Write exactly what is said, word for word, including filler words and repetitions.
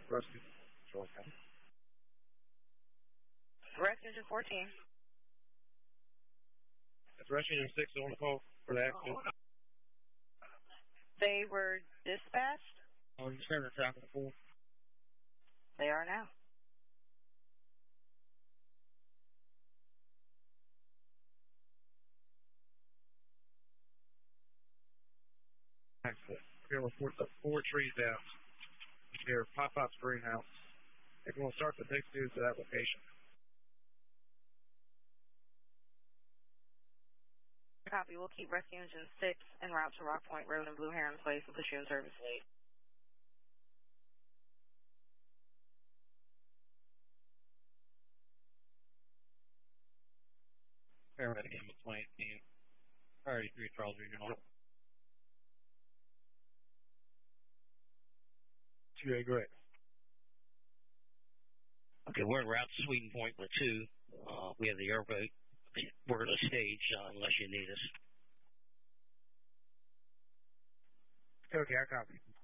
Rescue. Control County. Rescue Engine fourteen. That's Rescue Engine six on the call for the accident. They were dispatched? Oh, you said they're tracking the four. They are now. Accident. Here with four, four trees down. Here, Pop Pop's greenhouse. If you want to start the next news to that location. Copy. We'll keep Rescue Engine six en route to Rock Point Road and Blue Heron Place and put you in service late. Paramedic M twenty eighteen. Priority three, Charles Regional. two A, great. Okay, we're en route to Sweden Point with two. Uh, we have the airboat. We're at a stage uh, unless you need us. Okay, I copy.